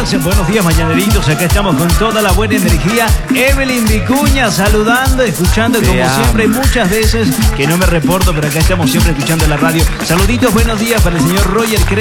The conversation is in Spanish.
días, mañaneritos. Acá estamos con toda la buena energía. Evelyn Vicuña saludando, escuchando como siempre. Hay muchas veces que no me reporto, pero acá estamos siempre escuchando la radio. Saluditos, buenos días para el señor Roger.